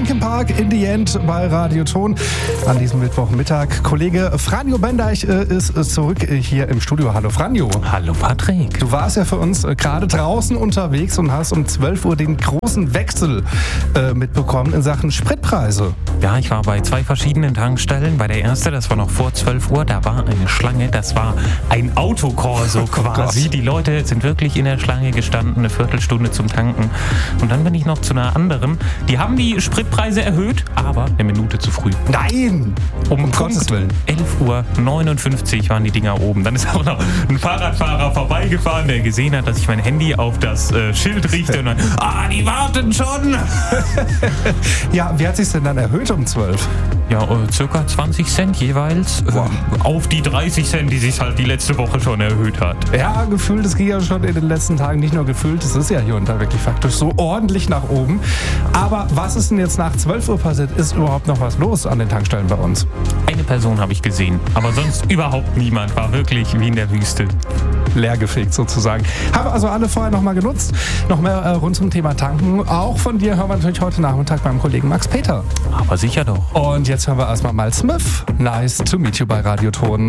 Linkin Park in the End bei Radio Ton an diesem Mittwochmittag. Kollege Franjo Bendeich ist zurück hier im Studio. Hallo Franjo. Hallo Patrick. Du warst ja für uns gerade draußen unterwegs und hast um 12 Uhr den großen Wechsel mitbekommen in Sachen Spritpreise. Ja, ich war bei 2 verschiedenen Tankstellen. Bei der ersten, das war noch vor 12 Uhr, da war eine Schlange, das war ein Autokorso quasi. Die Leute sind wirklich in der Schlange gestanden, eine Viertelstunde zum Tanken. Und dann bin ich noch zu einer anderen. Die haben die Spritpreise erhöht, aber eine Minute zu früh. Nein! Um Gottes Willen. 11:59 Uhr waren die Dinger oben. Dann ist auch noch ein Fahrradfahrer vorbeigefahren, der gesehen hat, dass ich mein Handy auf das Schild richte und dann, die warten schon! Ja, wie hat sich's denn dann erhöht um 12? Ja, circa 20 Cent jeweils. Auf die 30 Cent, die sich halt die letzte Woche schon erhöht hat. Ja, gefühlt, es ging ja schon in den letzten Tagen, nicht nur gefühlt, es ist ja hier und da wirklich faktisch so ordentlich nach oben. Aber was ist denn jetzt nach 12 Uhr passiert? Ist überhaupt noch was los an den Tankstellen bei uns? Eine Person habe ich gesehen, aber sonst überhaupt niemand. War wirklich wie in der Wüste. Leergefegt sozusagen. Haben also alle vorher nochmal genutzt. Noch mehr rund zum Thema Tanken. Auch von dir hören wir natürlich heute Nachmittag beim Kollegen Max Peter. Aber sicher doch. Und jetzt hören wir erstmal mal Smith. Nice to meet you bei Radio Ton.